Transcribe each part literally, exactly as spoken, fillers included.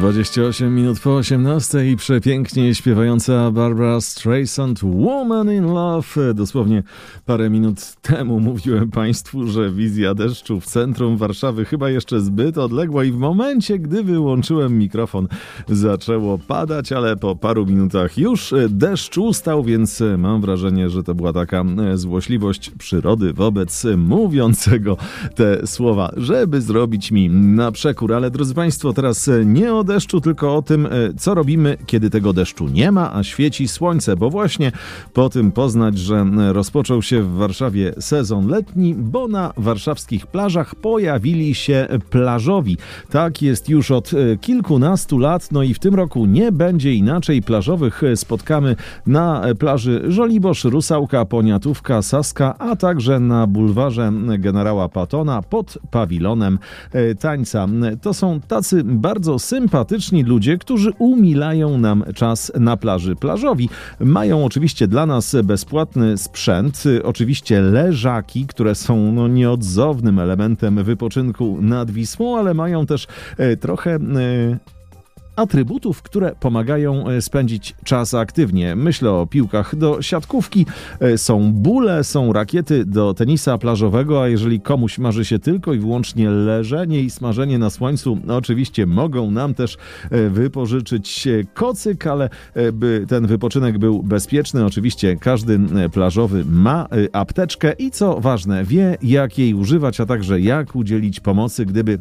dwadzieścia osiem minut po osiemnastej i przepięknie śpiewająca Barbra Streisand Woman in Love. Dosłownie parę minut temu mówiłem Państwu, że wizja deszczu w centrum Warszawy chyba jeszcze zbyt odległa i w momencie, gdy wyłączyłem mikrofon, zaczęło padać, ale po paru minutach już deszcz ustał, więc mam wrażenie, że to była taka złośliwość przyrody wobec mówiącego te słowa, żeby zrobić mi na przekór. Ale drodzy Państwo, teraz nie o deszczu, tylko o tym, co robimy, kiedy tego deszczu nie ma, a świeci słońce, bo właśnie po tym poznać, że rozpoczął się w Warszawie sezon letni, bo na warszawskich plażach pojawili się plażowi. Tak jest już od kilkunastu lat, no i w tym roku nie będzie inaczej. Plażowych spotkamy na plaży Żoliborz, Rusałka, Poniatówka, Saska, a także na bulwarze Generała Pattona pod pawilonem tańca. To są tacy bardzo sympatyczni ludzie, którzy umilają nam czas na plaży. Plażowi mają oczywiście dla nas bezpłatny sprzęt, oczywiście leżaki, które są no, nieodzownym elementem wypoczynku nad Wisłą, ale mają też e, trochę... E, atrybutów, które pomagają spędzić czas aktywnie. Myślę o piłkach do siatkówki, są bóle, są rakiety do tenisa plażowego, a jeżeli komuś marzy się tylko i wyłącznie leżenie i smażenie na słońcu, no oczywiście mogą nam też wypożyczyć kocyk, ale by ten wypoczynek był bezpieczny, oczywiście każdy plażowy ma apteczkę i co ważne, wie jak jej używać, a także jak udzielić pomocy, gdyby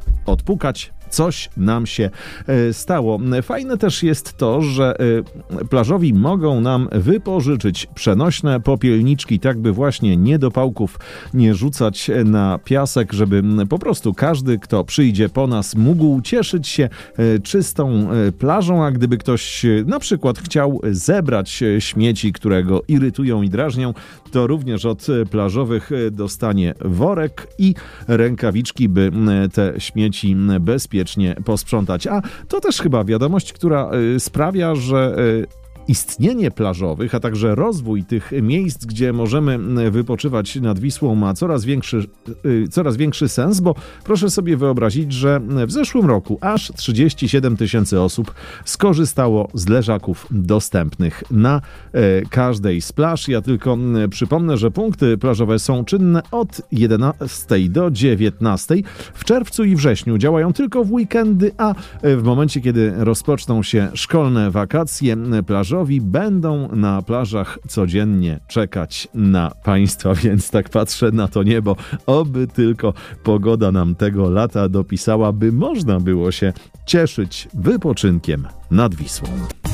odpukać coś nam się stało. Fajne też jest to, że plażowi mogą nam wypożyczyć przenośne popielniczki, tak by właśnie niedopałków nie rzucać na piasek, żeby po prostu każdy, kto przyjdzie po nas, mógł cieszyć się czystą plażą, a gdyby ktoś na przykład chciał zebrać śmieci, które go irytują i drażnią, to również od plażowych dostanie worek i rękawiczki, by te śmieci bezpiecznie posprzątać. A to też chyba wiadomość, która sprawia, że istnienie plażowych, a także rozwój tych miejsc, gdzie możemy wypoczywać nad Wisłą, ma coraz większy, coraz większy sens, bo proszę sobie wyobrazić, że w zeszłym roku aż trzydzieści siedem tysięcy osób skorzystało z leżaków dostępnych na każdej z plaż. Ja tylko przypomnę, że punkty plażowe są czynne od jedenastej do dziewiętnastej. W czerwcu i wrześniu działają tylko w weekendy, a w momencie, kiedy rozpoczną się szkolne wakacje, plażowe będą na plażach codziennie czekać na Państwa, więc tak patrzę na to niebo, oby tylko pogoda nam tego lata dopisała, by można było się cieszyć wypoczynkiem nad Wisłą.